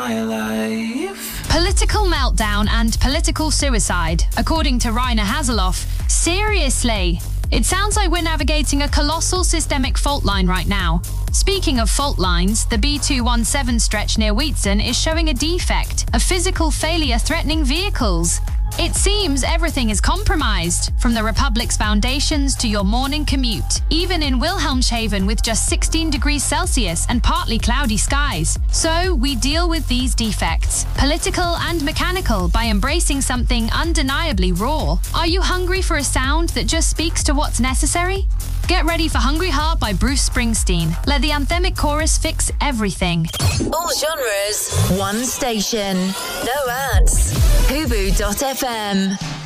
my life. Political meltdown and political suicide, according to Rainer Haseloff. Seriously? It sounds like we're navigating a colossal systemic fault line right now. Speaking of fault lines, the B217 stretch near Wheatstone is showing a defect, a physical failure threatening vehicles. It seems everything is compromised, from the Republic's foundations to your morning commute, even in Wilhelmshaven with just 16 degrees Celsius and partly cloudy skies. So we deal with these defects, political and mechanical, by embracing something undeniably raw. Are you hungry for a sound that just speaks to what's necessary? Get ready for Hungry Heart by Bruce Springsteen. Let the anthemic chorus fix everything. All genres, one station. No ads. Hubu.fm.